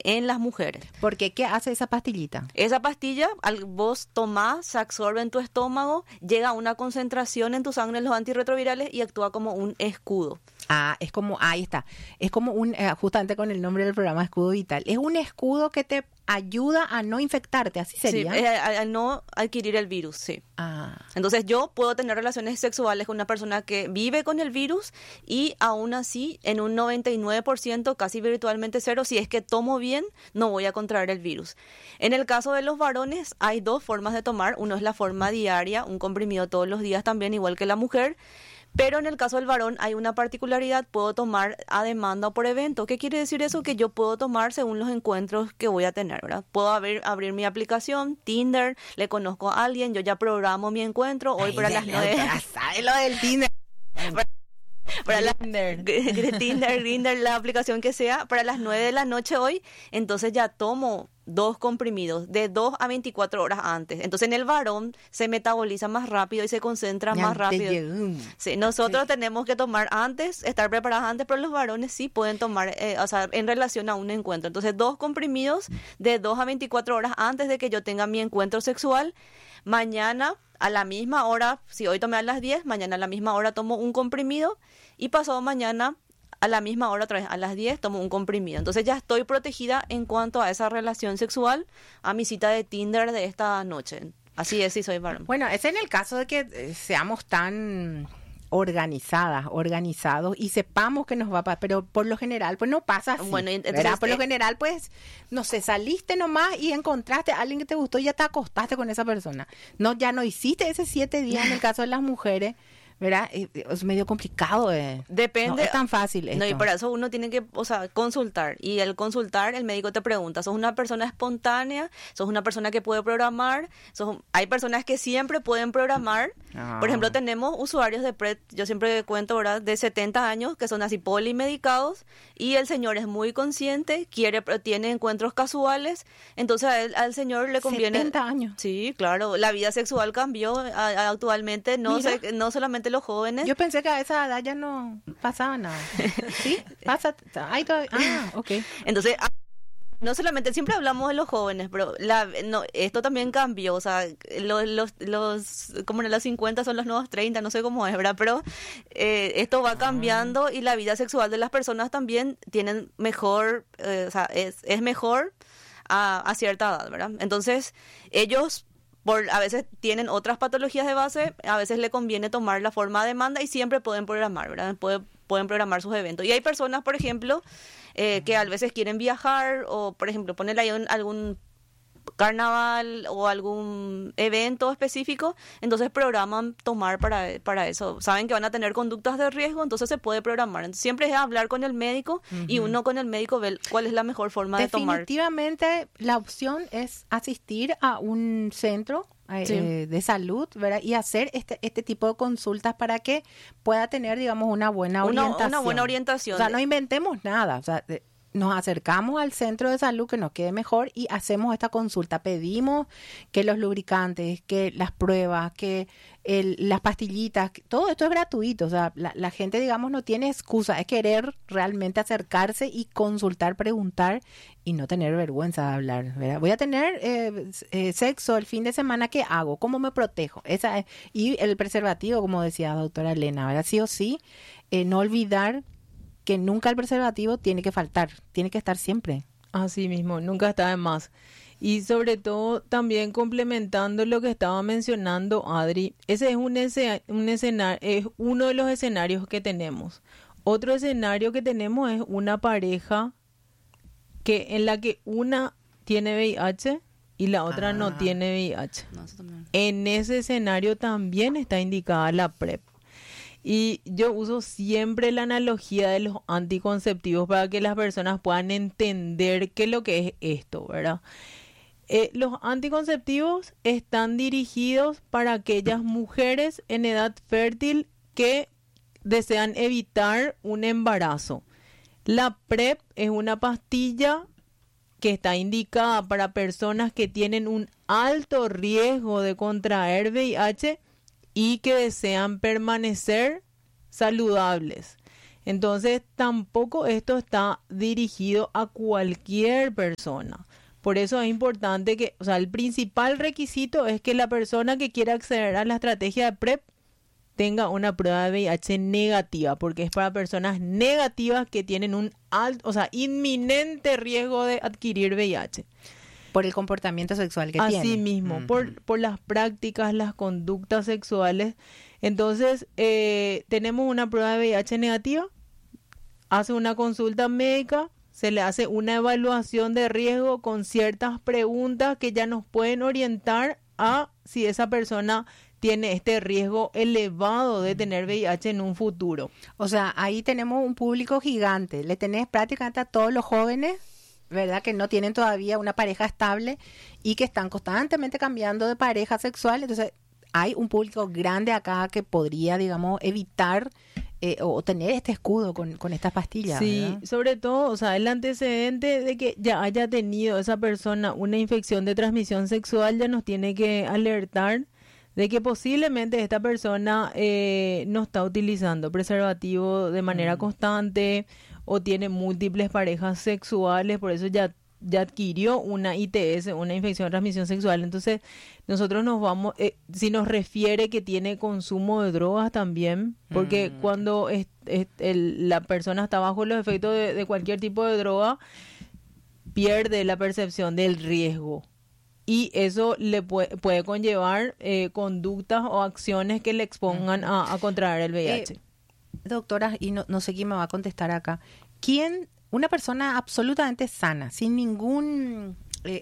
en las mujeres. ¿Por qué? ¿Qué hace esa pastillita? Esa pastilla, al vos tomás, se absorbe en tu estómago, llega a una concentración en tu sangre en los antirretrovirales y actúa como un escudo. Ah, es como, ahí está, es como justamente con el nombre del programa, Escudo Vital, es un escudo que te ayuda a no infectarte, así sería. Sí, a no adquirir el virus, sí. Ah. Entonces yo puedo tener relaciones sexuales con una persona que vive con el virus y aún así en un 99%, casi virtualmente cero, si es que tomo bien, no voy a contraer el virus. En el caso de los varones hay dos formas de tomar, uno es la forma diaria, un comprimido todos los días también, igual que la mujer. Pero en el caso del varón hay una particularidad, puedo tomar a demanda o por evento. ¿Qué quiere decir eso? Que yo puedo tomar según los encuentros que voy a tener, ¿verdad? Puedo abrir mi aplicación, Tinder, le conozco a alguien, yo ya programo mi encuentro, hoy para las 9. Ya sabes lo del Tinder. Para la Tinder, Grindr, la aplicación que sea, para las 9 de la noche hoy, entonces ya tomo 2 comprimidos de 2 a 24 horas antes. Entonces en el varón se metaboliza más rápido y se concentra más rápido. Sí, nosotros tenemos que tomar antes, estar preparados antes, pero los varones sí pueden tomar, o sea, en relación a un encuentro. Entonces 2 comprimidos de 2 a 24 horas antes de que yo tenga mi encuentro sexual. Mañana a la misma hora, si hoy tomé a las 10, mañana a la misma hora tomo un comprimido y pasado mañana a la misma hora otra vez a las 10 tomo un comprimido. Entonces ya estoy protegida en cuanto a esa relación sexual, a mi cita de Tinder de esta noche. Así es, sí soy varón. Bueno, es en el caso de que seamos tan organizados y sepamos que nos va a pasar, pero por lo general pues no pasa así. Bueno, entonces, por lo general pues, no sé, saliste nomás y encontraste a alguien que te gustó y ya te acostaste con esa persona. No, ya no hiciste ese 7 días en el caso de las mujeres, ¿verdad? Es medio complicado. Depende. No es tan fácil esto. No, y por eso uno tiene que, o sea, consultar. Y al consultar, el médico te pregunta, ¿sos una persona espontánea? ¿Sos una persona que puede programar? Hay personas que siempre pueden programar. Por ejemplo, tenemos usuarios de PrEP, yo siempre cuento, ¿verdad?, de 70 años, que son así polimedicados, y el señor es muy consciente, tiene encuentros casuales, entonces al señor le conviene... 70 años. Sí, claro, la vida sexual cambió actualmente, no solamente los jóvenes. Yo pensé que a esa edad ya no pasaba nada. ¿Sí? Pasa. Ok. Entonces, no solamente, siempre hablamos de los jóvenes, pero esto también cambió. O sea, como en los 50 son los nuevos 30, no sé cómo es, ¿verdad? Pero esto va cambiando y la vida sexual de las personas también tienen mejor, o sea, es mejor a cierta edad, ¿verdad? Entonces, ellos... a veces tienen otras patologías de base, a veces le conviene tomar la forma de demanda y siempre pueden programar, ¿verdad? Pueden programar sus eventos. Y hay personas, por ejemplo, que a veces quieren viajar o, por ejemplo, ponerle ahí algún carnaval o algún evento específico, entonces programan tomar para eso. Saben que van a tener conductas de riesgo, entonces se puede programar. Entonces, siempre es hablar con el médico y uno con el médico ve cuál es la mejor forma de tomar. Definitivamente la opción es asistir a un centro de salud, ¿verdad? Y hacer este tipo de consultas para que pueda tener, digamos, una buena orientación. Una buena orientación. O sea, no inventemos nada, o sea, nos acercamos al centro de salud que nos quede mejor y hacemos esta consulta. Pedimos que los lubricantes, que las pruebas, que las pastillitas, todo esto es gratuito. O sea, la gente, digamos, no tiene excusa. Es querer realmente acercarse y consultar, preguntar y no tener vergüenza de hablar, ¿verdad? Voy a tener sexo el fin de semana, ¿qué hago? ¿Cómo me protejo? Y el preservativo, como decía la doctora Elena, ¿verdad? Sí o sí, no olvidar que nunca el preservativo tiene que faltar, tiene que estar siempre. Así mismo, nunca está de más. Y sobre todo, también complementando lo que estaba mencionando Adri, ese es un escenario, es uno de los escenarios que tenemos. Otro escenario que tenemos es una pareja en la que una tiene VIH y la otra no tiene VIH. En ese escenario también está indicada la PrEP. Y yo uso siempre la analogía de los anticonceptivos para que las personas puedan entender qué es lo que es esto, ¿verdad? Los anticonceptivos están dirigidos para aquellas mujeres en edad fértil que desean evitar un embarazo. La PrEP es una pastilla que está indicada para personas que tienen un alto riesgo de contraer VIH y que desean permanecer saludables. Entonces, tampoco esto está dirigido a cualquier persona. Por eso es importante que, o sea, el principal requisito es que la persona que quiera acceder a la estrategia de PrEP tenga una prueba de VIH negativa, porque es para personas negativas que tienen un alto, o sea, inminente riesgo de adquirir VIH. Por el comportamiento sexual que tiene. Así mismo, por las prácticas, las conductas sexuales. Entonces, tenemos una prueba de VIH negativa, hace una consulta médica, se le hace una evaluación de riesgo con ciertas preguntas que ya nos pueden orientar a si esa persona tiene este riesgo elevado de tener VIH en un futuro. O sea, ahí tenemos un público gigante. Le tenés prácticamente a todos los jóvenes, ¿verdad? Que no tienen todavía una pareja estable y que están constantemente cambiando de pareja sexual. Entonces, hay un público grande acá que podría, digamos, evitar o tener este escudo con estas pastillas. Sí, ¿verdad? sobre todo, o sea, el antecedente de que ya haya tenido esa persona una infección de transmisión sexual ya nos tiene que alertar de que posiblemente esta persona no está utilizando preservativo de manera constante o tiene múltiples parejas sexuales, por eso ya adquirió una ITS, una infección de transmisión sexual. Entonces, nosotros nos vamos, si nos refiere que tiene consumo de drogas también, porque cuando la persona está bajo los efectos de cualquier tipo de droga, pierde la percepción del riesgo. Y eso le puede conllevar conductas o acciones que le expongan a contraer el VIH. Doctora, y no sé quién me va a contestar acá. Una persona absolutamente sana, sin ningún,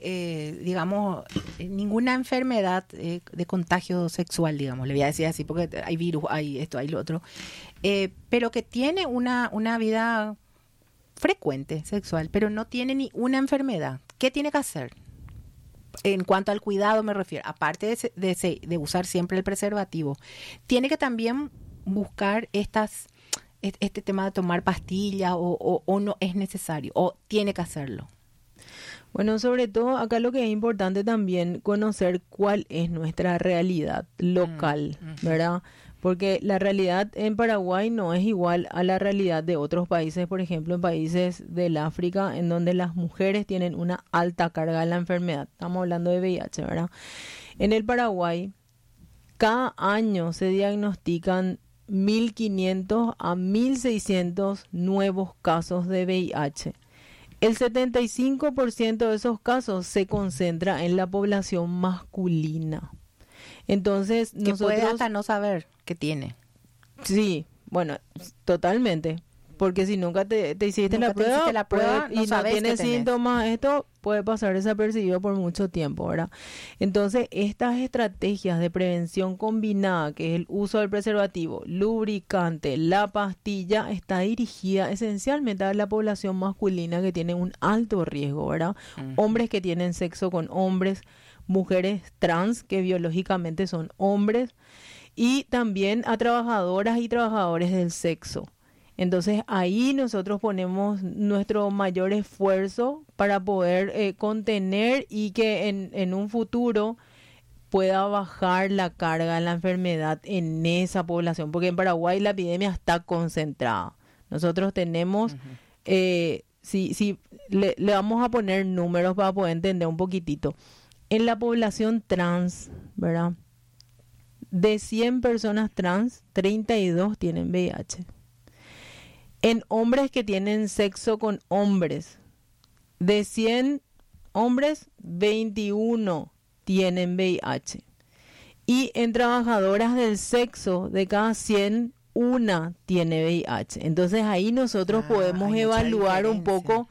ninguna enfermedad de contagio sexual, digamos, le voy a decir así, porque hay virus, hay esto, hay lo otro, pero que tiene una vida frecuente sexual, pero no tiene ni una enfermedad, ¿qué tiene que hacer? En cuanto al cuidado me refiero, aparte de usar siempre el preservativo, tiene que también buscar este tema de tomar pastillas o no es necesario, o tiene que hacerlo. Bueno, sobre todo acá lo que es importante también conocer cuál es nuestra realidad local, ¿verdad? Porque la realidad en Paraguay no es igual a la realidad de otros países, por ejemplo, en países del África, en donde las mujeres tienen una alta carga de la enfermedad. Estamos hablando de VIH, ¿verdad? En el Paraguay, cada año se diagnostican 1.500 a 1.600 nuevos casos de VIH. El 75% de esos casos se concentra en la población masculina. Entonces, que nosotros... puede hasta no saber que tiene. Sí, bueno, totalmente. Porque si nunca te hiciste la prueba y no tienes síntomas, esto puede pasar desapercibido por mucho tiempo, ¿verdad? Entonces, estas estrategias de prevención combinada, que es el uso del preservativo, lubricante, la pastilla, está dirigida esencialmente a la población masculina que tiene un alto riesgo, ¿verdad? Hombres que tienen sexo con hombres, mujeres trans que biológicamente son hombres, y también a trabajadoras y trabajadores del sexo. Entonces ahí nosotros ponemos nuestro mayor esfuerzo para poder contener y que en un futuro pueda bajar la carga de la enfermedad en esa población, porque en Paraguay la epidemia está concentrada. Nosotros tenemos, si le vamos a poner números para poder entender un poquitito. En la población trans, ¿verdad? De 100 personas trans, 32 tienen VIH. En hombres que tienen sexo con hombres, de 100 hombres, 21 tienen VIH. Y en trabajadoras del sexo, de cada 100, una tiene VIH. Entonces ahí nosotros podemos evaluar un poco,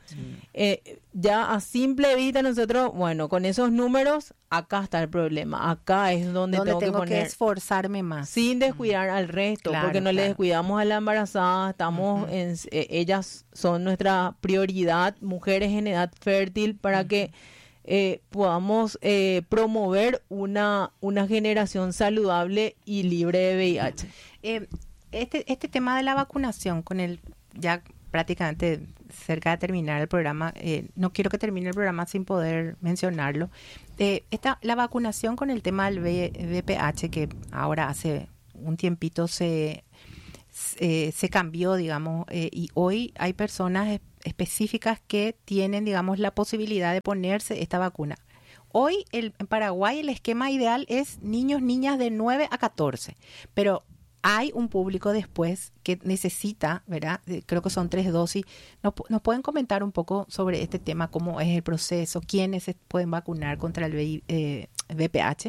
ya a simple vista nosotros, bueno, con esos números, acá está el problema, acá es donde tengo que poner, que esforzarme más. Sin descuidar al resto, Claro, porque no le descuidamos a la embarazada, estamos ellas son nuestra prioridad, mujeres en edad fértil, para que podamos promover una generación saludable y libre de VIH. Este tema de la vacunación, ya prácticamente cerca de terminar el programa, no quiero que termine el programa sin poder mencionarlo. La vacunación con el tema del VPH, que ahora hace un tiempito se se cambió, digamos, y hoy hay personas específicas que tienen, digamos, la posibilidad de ponerse esta vacuna. Hoy en Paraguay el esquema ideal es niños, niñas de 9 a 14, pero hay un público después que necesita, ¿verdad? Creo que son 3 dosis. ¿Nos pueden comentar un poco sobre este tema? ¿Cómo es el proceso? ¿Quiénes se pueden vacunar contra el VPH?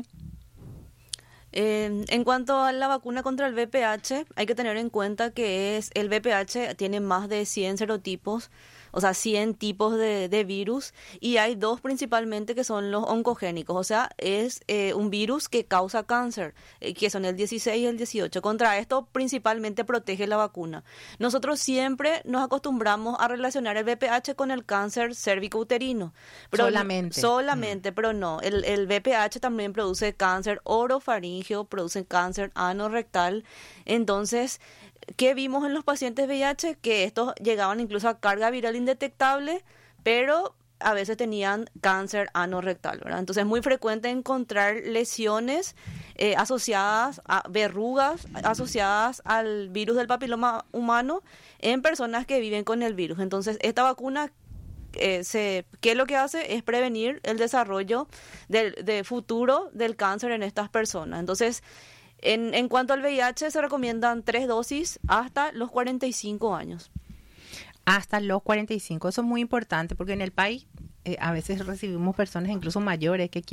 En cuanto a la vacuna contra el VPH, hay que tener en cuenta que el VPH tiene más de 100 serotipos, o sea, 100 tipos de virus, y hay 2 principalmente que son los oncogénicos, o sea, es un virus que causa cáncer, que son el 16 y el 18. Contra esto principalmente protege la vacuna. Nosotros siempre nos acostumbramos a relacionar el VPH con el cáncer cérvico-uterino. Solamente, pero no. El VPH también produce cáncer orofaringeo, produce cáncer anorrectal. Entonces, ¿qué vimos en los pacientes VIH? Que estos llegaban incluso a carga viral indetectable, pero a veces tenían cáncer anorrectal, ¿verdad? Entonces es muy frecuente encontrar lesiones asociadas a verrugas asociadas al virus del papiloma humano en personas que viven con el virus. Entonces esta vacuna ¿qué lo que hace? Es prevenir el desarrollo de futuro del cáncer en estas personas. Entonces, en cuanto al VIH, se recomiendan 3 dosis hasta los 45 años. Hasta los 45, eso es muy importante porque en el país a veces recibimos personas incluso mayores que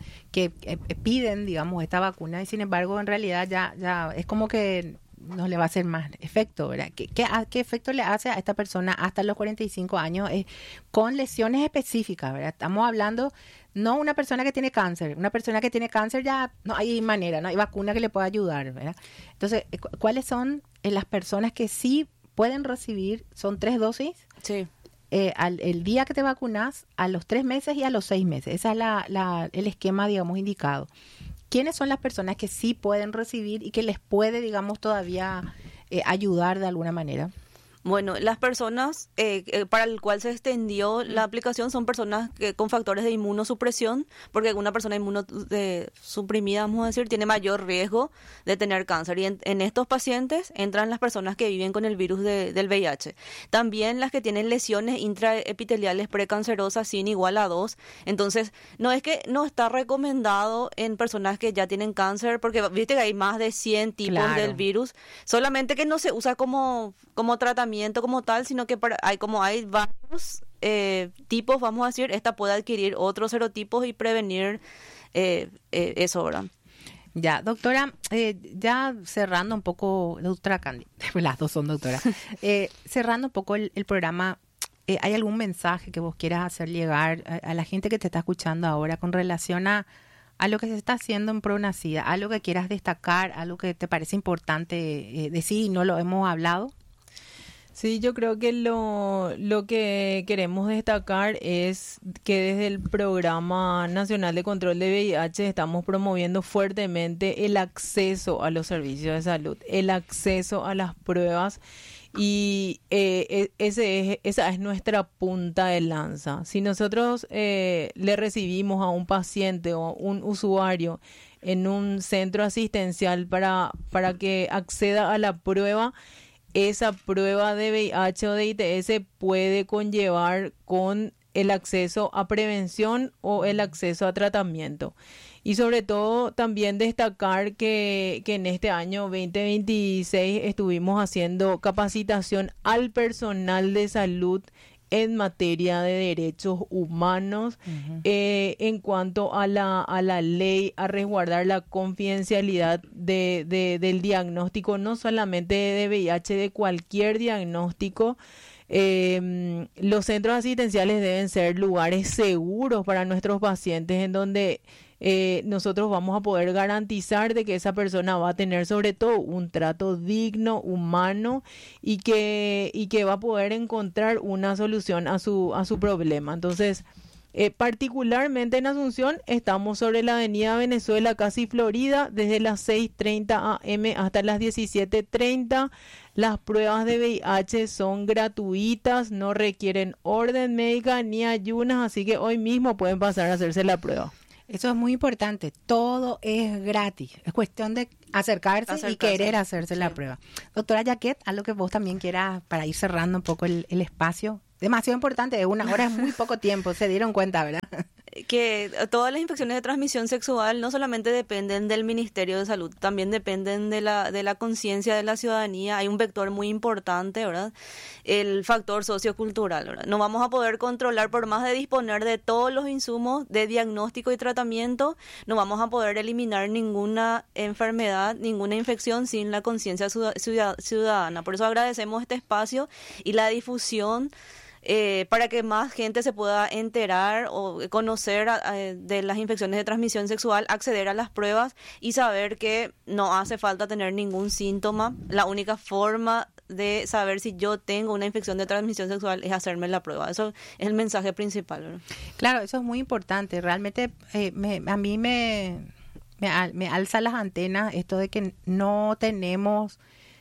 piden, digamos, esta vacuna y sin embargo en realidad ya es como que no le va a hacer más efecto, ¿verdad? ¿Qué efecto le hace a esta persona hasta los 45 años con lesiones específicas, ¿verdad? Estamos hablando, no una persona que tiene cáncer. Una persona que tiene cáncer ya no hay manera, no hay vacuna que le pueda ayudar, ¿verdad? Entonces, ¿cuáles son las personas que sí pueden recibir? ¿Son 3 dosis? Sí. El día que te vacunas, a los 3 meses y a los 6 meses. Ese es el esquema, digamos, indicado. ¿Quiénes son las personas que sí pueden recibir y que les puede, digamos, todavía ayudar de alguna manera? Bueno, las personas para el cual se extendió la aplicación son personas con factores de inmunosupresión, porque una persona inmunosuprimida, vamos a decir, tiene mayor riesgo de tener cáncer. Y en estos pacientes entran las personas que viven con el virus del VIH. También las que tienen lesiones intraepiteliales precancerosas sin igual a 2. Entonces, no es que no está recomendado en personas que ya tienen cáncer, porque viste que hay más de 100 tipos del virus, solamente que no se usa como tratamiento como tal, sino que hay varios tipos, vamos a decir, esta puede adquirir otros serotipos y prevenir eso, ¿verdad? Ya, doctora, ya cerrando un poco, doctora Candy, las dos son doctoras, cerrando un poco el programa, ¿hay algún mensaje que vos quieras hacer llegar a la gente que te está escuchando ahora con relación a lo que se está haciendo en ProNacida? ¿Algo que quieras destacar, algo que te parece importante decir y no lo hemos hablado? Sí, yo creo que lo que queremos destacar es que desde el Programa Nacional de Control de VIH estamos promoviendo fuertemente el acceso a los servicios de salud, el acceso a las pruebas y esa es nuestra punta de lanza. Si nosotros le recibimos a un paciente o un usuario en un centro asistencial para que acceda a la prueba, esa prueba de VIH o de ITS puede conllevar con el acceso a prevención o el acceso a tratamiento. Y sobre todo también destacar que en este año 2026 estuvimos haciendo capacitación al personal de salud en materia de derechos humanos, en cuanto a la ley, a resguardar la confidencialidad del diagnóstico, no solamente de VIH, de cualquier diagnóstico. Los centros asistenciales deben ser lugares seguros para nuestros pacientes en donde nosotros vamos a poder garantizar de que esa persona va a tener sobre todo un trato digno, humano y que va a poder encontrar una solución a su problema. Entonces, particularmente en Asunción estamos sobre la avenida Venezuela, casi Florida, desde las 6:30 a.m. hasta las 17:30. Las pruebas de VIH son gratuitas, no requieren orden médica ni ayunas, así que hoy mismo pueden pasar a hacerse la prueba. Eso es muy importante. Todo es gratis. Es cuestión de acercarse y querer hacerse la prueba. Doctora Yaquet, algo que vos también quieras para ir cerrando un poco el espacio. Demasiado importante, de 1 hora es muy poco tiempo, se dieron cuenta, ¿verdad? Que todas las infecciones de transmisión sexual no solamente dependen del Ministerio de Salud, también dependen de la conciencia de la ciudadanía. Hay un vector muy importante, ¿verdad? El factor sociocultural, ¿verdad? No vamos a poder controlar, por más de disponer de todos los insumos de diagnóstico y tratamiento, no vamos a poder eliminar ninguna enfermedad, ninguna infección sin la conciencia ciudadana. Por eso agradecemos este espacio y la difusión para que más gente se pueda enterar o conocer de las infecciones de transmisión sexual, acceder a las pruebas y saber que no hace falta tener ningún síntoma. La única forma de saber si yo tengo una infección de transmisión sexual es hacerme la prueba. Eso es el mensaje principal, ¿verdad? Claro, eso es muy importante. Realmente a mí me alza las antenas esto de que no tenemos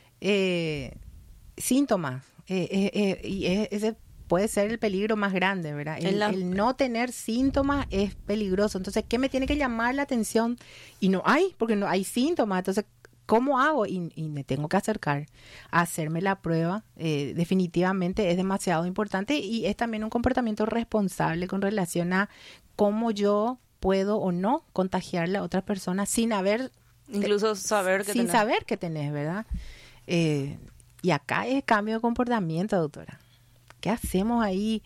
síntomas. Y ese puede ser el peligro más grande, ¿verdad? El no tener síntomas es peligroso. Entonces, ¿qué me tiene que llamar la atención? Y no hay, porque no hay síntomas. Entonces, ¿cómo hago? Y me tengo que acercar a hacerme la prueba. Definitivamente es demasiado importante y es también un comportamiento responsable con relación a cómo yo puedo o no contagiarle a otras personas sin saber que tenés, ¿verdad? Y acá es cambio de comportamiento, doctora. ¿Qué hacemos ahí?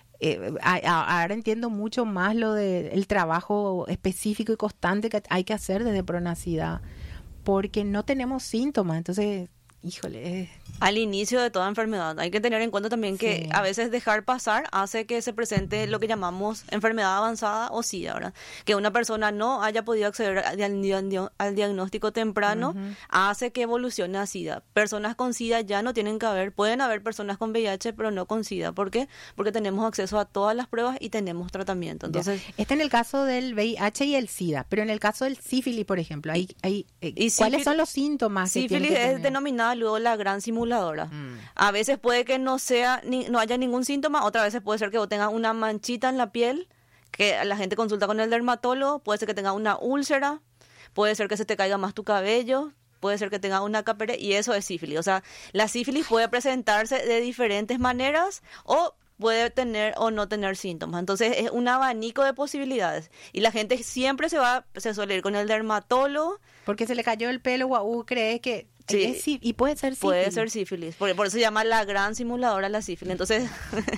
Ahora entiendo mucho más lo del trabajo específico y constante que hay que hacer desde Pronacida, porque no tenemos síntomas. Entonces, híjole. Al inicio de toda enfermedad hay que tener en cuenta también que a veces dejar pasar hace que se presente lo que llamamos enfermedad avanzada o SIDA, ¿verdad? Que una persona no haya podido acceder al diagnóstico temprano hace que evolucione a SIDA. Personas con SIDA ya no tienen que haber, pueden haber personas con VIH pero no con SIDA. ¿Por qué? Porque tenemos acceso a todas las pruebas y tenemos tratamiento. Entonces, este en el caso del VIH y el SIDA, pero en el caso del sífilis, por ejemplo, ¿cuáles son los síntomas? Sífilis es denominada luego la gran simuladora. A veces puede que no haya ningún síntoma, otras veces puede ser que vos tengas una manchita en la piel, que la gente consulta con el dermatólogo, puede ser que tenga una úlcera, puede ser que se te caiga más tu cabello, puede ser que tenga una capere, y eso es sífilis. O sea, la sífilis puede presentarse de diferentes maneras o puede tener o no tener síntomas. Entonces es un abanico de posibilidades y la gente siempre se suele ir con el dermatólogo porque se le cayó el pelo o cree que sí, y puede ser sífilis. Puede ser sífilis, por eso se llama la gran simuladora la sífilis. Entonces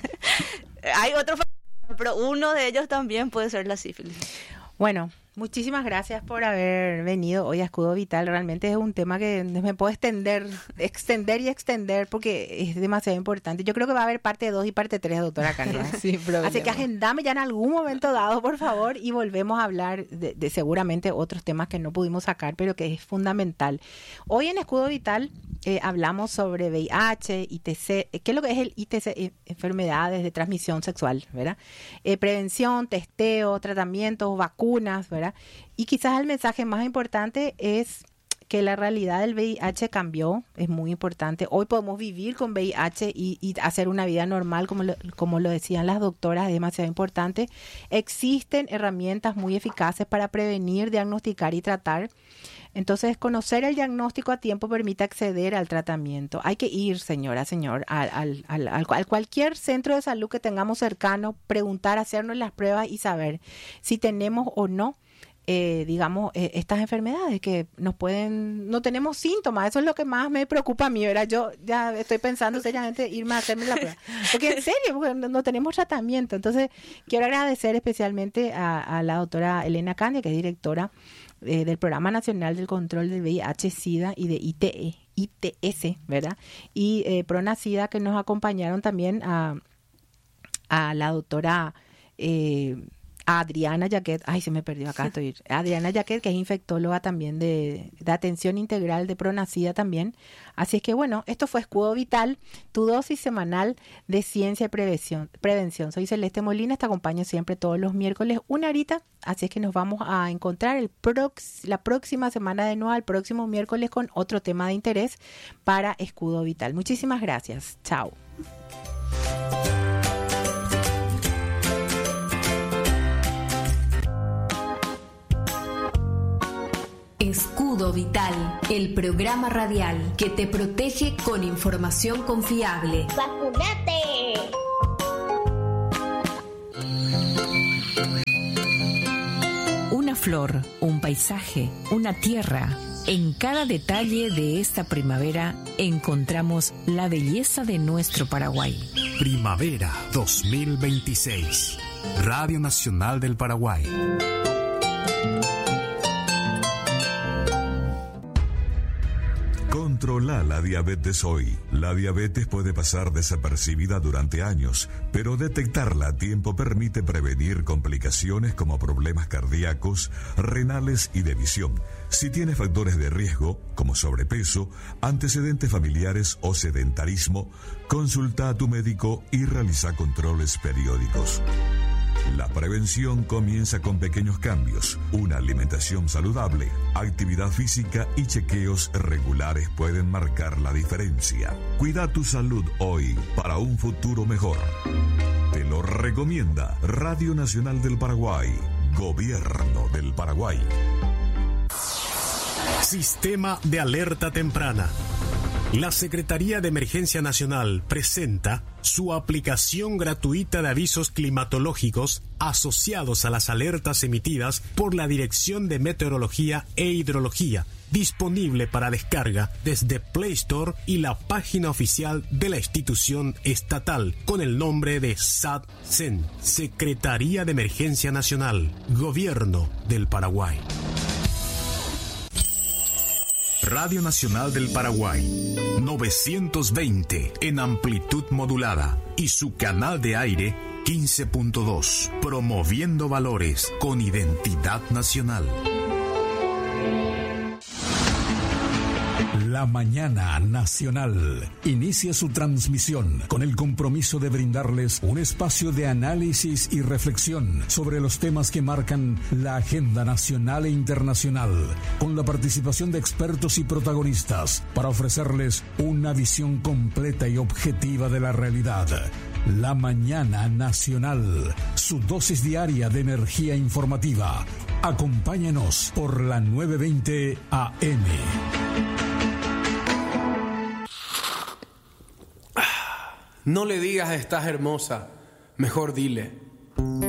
hay otros factores, pero uno de ellos también puede ser la sífilis. Bueno, muchísimas gracias por haber venido hoy a Escudo Vital. Realmente es un tema que me puedo extender porque es demasiado importante. Yo creo que va a haber parte 2 y parte 3, doctora Carla. Sí, así que agendame ya en algún momento dado, por favor, y volvemos a hablar de seguramente otros temas que no pudimos sacar, pero que es fundamental. Hoy en Escudo Vital hablamos sobre VIH, ITC, ¿qué es lo que es el ITC? Enfermedades de transmisión sexual, ¿verdad? Prevención, testeo, tratamientos, vacunas, ¿verdad? Y quizás el mensaje más importante es que la realidad del VIH cambió, es muy importante. Hoy podemos vivir con VIH y hacer una vida normal, como lo decían las doctoras, es demasiado importante. Existen herramientas muy eficaces para prevenir, diagnosticar y tratar. Entonces, conocer el diagnóstico a tiempo permite acceder al tratamiento. Hay que ir, señor, a cualquier centro de salud que tengamos cercano, preguntar, hacernos las pruebas y saber si tenemos o no, estas enfermedades que no tenemos síntomas. Eso es lo que más me preocupa a mí, ¿verdad? Yo ya estoy pensando seriamente irme a hacerme la prueba. Porque en serio, porque no tenemos tratamiento. Entonces, quiero agradecer especialmente a la doctora Elena Candia, que es directora del Programa Nacional del Control del VIH-Sida y de ITS, ¿verdad? Y Pronacida, que nos acompañaron también a la doctora Adriana Yaquet, se me perdió acá, Adriana Yaquet, que es infectóloga también de atención integral de Pronacida también. Así es que bueno, esto fue Escudo Vital, tu dosis semanal de ciencia y prevención. Soy Celeste Molina, te acompaño siempre todos los miércoles, 1 horita, así es que nos vamos a encontrar la próxima semana de nuevo, el próximo miércoles con otro tema de interés para Escudo Vital. Muchísimas gracias, chao. Escudo Vital, el programa radial que te protege con información confiable. ¡Vacunate! Una flor, un paisaje, una tierra. En cada detalle de esta primavera encontramos la belleza de nuestro Paraguay. Primavera 2026. Radio Nacional del Paraguay. Controla la diabetes hoy. La diabetes puede pasar desapercibida durante años, pero detectarla a tiempo permite prevenir complicaciones como problemas cardíacos, renales y de visión. Si tienes factores de riesgo, como sobrepeso, antecedentes familiares o sedentarismo, consulta a tu médico y realiza controles periódicos. La prevención comienza con pequeños cambios. Una alimentación saludable, actividad física y chequeos regulares pueden marcar la diferencia. Cuida tu salud hoy para un futuro mejor. Te lo recomienda Radio Nacional del Paraguay, Gobierno del Paraguay. Sistema de alerta temprana. La Secretaría de Emergencia Nacional presenta su aplicación gratuita de avisos climatológicos asociados a las alertas emitidas por la Dirección de Meteorología e Hidrología, disponible para descarga desde Play Store y la página oficial de la institución estatal con el nombre de SATCEN, Secretaría de Emergencia Nacional, Gobierno del Paraguay. Radio Nacional del Paraguay, 920 en amplitud modulada y su canal de aire 15.2, promoviendo valores con identidad nacional. La Mañana Nacional inicia su transmisión con el compromiso de brindarles un espacio de análisis y reflexión sobre los temas que marcan la agenda nacional e internacional, con la participación de expertos y protagonistas para ofrecerles una visión completa y objetiva de la realidad. La Mañana Nacional, su dosis diaria de energía informativa. Acompáñanos por la 920 AM. No le digas estás hermosa, mejor dile